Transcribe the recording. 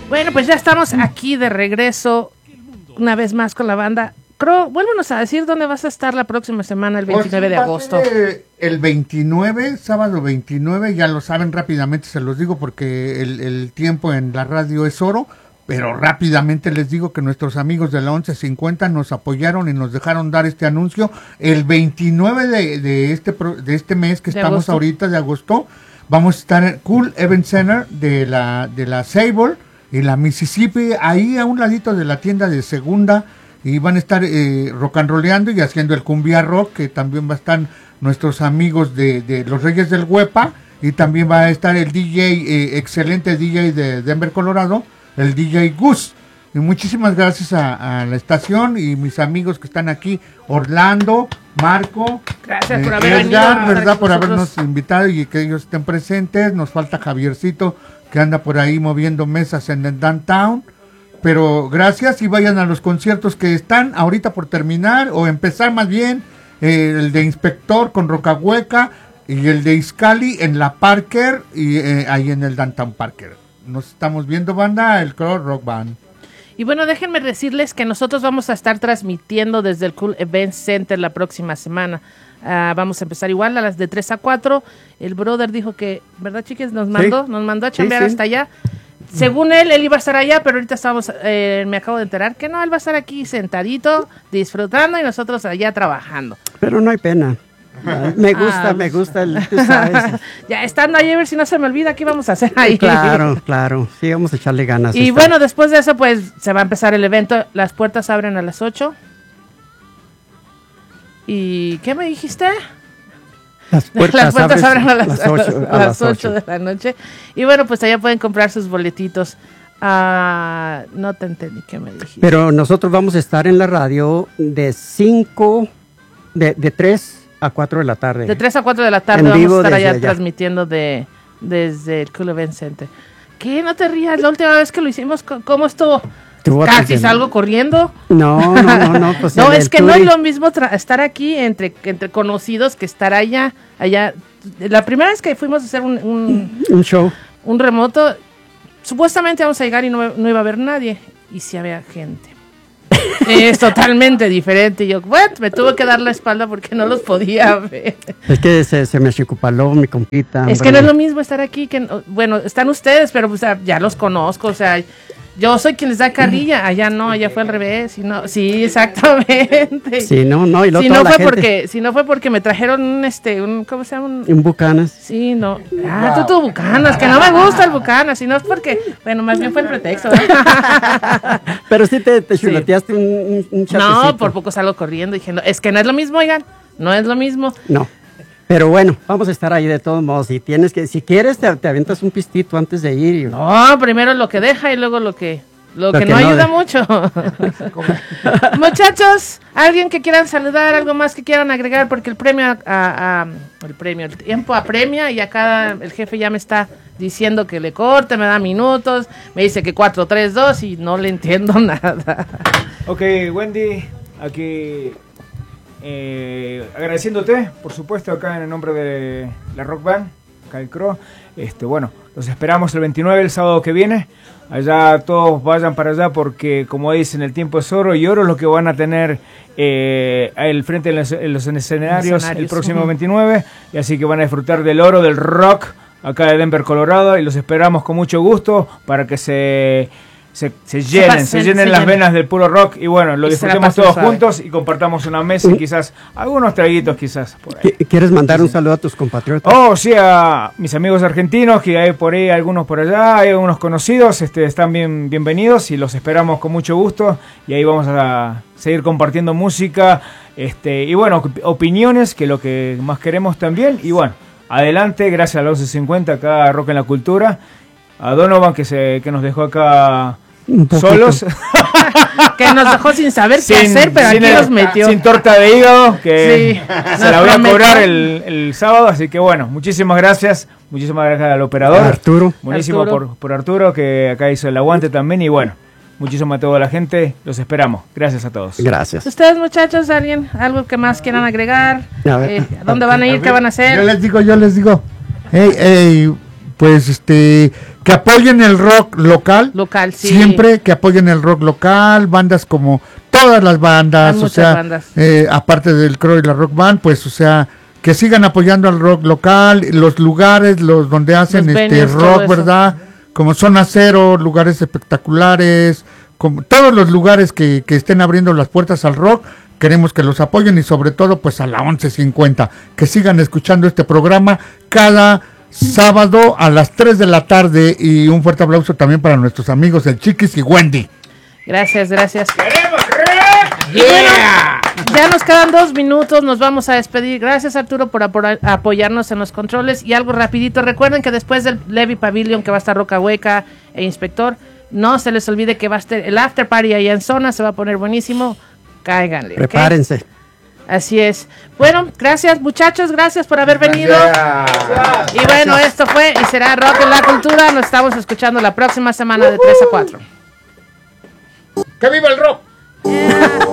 Bueno, pues ya estamos aquí de regreso una vez más con la banda. Cro, vuélvenos a decir dónde vas a estar la próxima semana, el 29 de agosto. El 29, sábado 29, ya lo saben, rápidamente se los digo porque el tiempo en la radio es oro, pero rápidamente les digo que nuestros amigos de la 1150 nos apoyaron y nos dejaron dar este anuncio. El 29 de este mes que estamos ahorita, de agosto, vamos a estar en Cool Event Center de la Sable y la Mississippi, ahí a un ladito de la tienda de Segunda, y van a estar rock and rolleando y haciendo el cumbia rock, que también va a estar nuestros amigos de los Reyes del Huepa, y también va a estar el DJ, excelente DJ de Denver, Colorado, el DJ Gus. Y muchísimas gracias a la estación y mis amigos que están aquí, Orlando, Marco, gracias por haber Edgar, venido, ¿verdad? Por habernos invitado y que ellos estén presentes. Nos falta Javiercito, que anda por ahí moviendo mesas en el downtown. Pero gracias, y vayan a los conciertos que están ahorita por terminar, o empezar más bien, el de Inspector con Rocahueca y el de Iscali en la Parker y ahí en el Downtown Parker. Nos estamos viendo, banda, el Crow Rock Band. Y bueno, déjenme decirles que nosotros vamos a estar transmitiendo desde el Cool Event Center la próxima semana. Vamos a empezar igual a las de 3 a 4. El brother dijo que, ¿verdad, chiques? Nos mandó a chambear hasta allá. Según él iba a estar allá, pero ahorita estamos, me acabo de enterar que no, él va a estar aquí sentadito, disfrutando, y nosotros allá trabajando. Pero no hay pena. Me gusta tú sabes. Ya estando ahí, a ver si no se me olvida qué vamos a hacer ahí. Claro, sí, vamos a echarle ganas. Y bueno, después de eso, pues, se va a empezar el evento. Las puertas abren a las 8. ¿Y qué me dijiste? Las puertas abren a las 8 de la noche. Y bueno, pues allá pueden comprar sus boletitos. No te entendí qué me dijiste. Pero nosotros vamos a estar en la radio de 3 a 4 de la tarde. De 3 a 4 de la tarde vamos a estar allá transmitiendo desde el Cool Event Center. ¿Qué? No te rías, la última vez que lo hicimos, ¿cómo estuvo? Casi salgo corriendo. No. Pues no, es que no es lo mismo estar aquí entre conocidos que estar allá. La primera vez que fuimos a hacer un show, un remoto, supuestamente vamos a llegar y no iba a haber nadie. Y sí había gente. Es totalmente diferente. Yo, me tuve que dar la espalda porque no los podía ver. Es que se me achicopaló mi compita. Es que no es lo mismo estar aquí que... Bueno, están ustedes, pero pues, ya los conozco, o sea... Yo soy quien les da carrilla, allá no, allá fue al revés, sí, exactamente. Sí, no, y si no fue porque me trajeron un ¿cómo se llama? Un Bucanas. Sí, no. Tú Bucanas, que no me gusta el Bucanas, sino es porque, bueno, más bien fue el pretexto. Pero sí te chuleteaste un chapecito. No, por poco salgo corriendo, dije, no, es que no es lo mismo, oigan, no es lo mismo. No. Pero bueno, vamos a estar ahí de todos modos. Si quieres, te avientas un pistito antes de ir. No, primero lo que deja y luego lo que no ayuda mucho. Muchachos, alguien que quieran saludar, algo más que quieran agregar, porque el tiempo apremia y acá el jefe ya me está diciendo que le corte, me da minutos, me dice que 4, 3, 2 y no le entiendo nada. Ok, Wendy, aquí... agradeciéndote, por supuesto, acá en el nombre de la Rock Band, acá el Crow. Bueno, los esperamos el 29, el sábado que viene. Allá todos vayan para allá porque, como dicen, el tiempo es oro, y oro es lo que van a tener al frente en los escenarios el próximo 29. Y así que van a disfrutar del oro del rock acá de Denver, Colorado, y los esperamos con mucho gusto para que se llenen las venas del puro rock, y bueno, lo disfrutemos todos juntos y compartamos una mesa y quizás algunos traguitos quizás por ahí. ¿Quieres mandar un saludo a tus compatriotas? Sí, a mis amigos argentinos, que hay por ahí algunos por allá, hay algunos conocidos, están bienvenidos y los esperamos con mucho gusto, y ahí vamos a seguir compartiendo música, y bueno, opiniones, que es lo que más queremos también, y bueno, adelante, gracias a los 1150 acá Rock en la Cultura. A Donovan que nos dejó acá solos. Que nos dejó sin saber qué hacer, pero aquí nos metió. Sin torta de hígado, que se la voy a cobrar el sábado. Así que bueno, muchísimas gracias. Muchísimas gracias al operador. Arturo. Buenísimo por Arturo, que acá hizo el aguante también. Y bueno, muchísimas a toda la gente. Los esperamos. Gracias a todos. Gracias. Ustedes, muchachos, algo que más quieran agregar. ¿Dónde van a ir? ¿Qué van a hacer? Yo les digo. Hey, pues que apoyen el rock local. Local, sí. Siempre que apoyen el rock local, bandas como todas las bandas, Hay o muchas sea, bandas. aparte del Crow y la Rock Band, pues, o sea, que sigan apoyando al rock local, los lugares, los donde hacen Los venues, todo rock, eso. ¿verdad? Como Zona Cero, lugares espectaculares, como todos los lugares que estén abriendo las puertas al rock, queremos que los apoyen y sobre todo pues a la 11:50, que sigan escuchando este programa cada sábado a las 3 de la tarde y un fuerte aplauso también para nuestros amigos el Chiquis y Wendy. Gracias. ¡Queremos rock! Y bueno, ya nos quedan 2 minutos, nos vamos a despedir. Gracias, Arturo, por apoyarnos en los controles. Y algo rapidito, recuerden que después del Levy Pavilion, que va a estar Roca Hueca e Inspector, no se les olvide que va a estar el after party allá en Zona, se va a poner buenísimo. Cáiganle. Prepárense. ¿Okay? Así es. Bueno, gracias muchachos, gracias por haber venido. Gracias. Y bueno, esto fue y será Rock en la Cultura. Nos estamos escuchando la próxima semana de 3 a 4. ¡Que viva el rock! Yeah.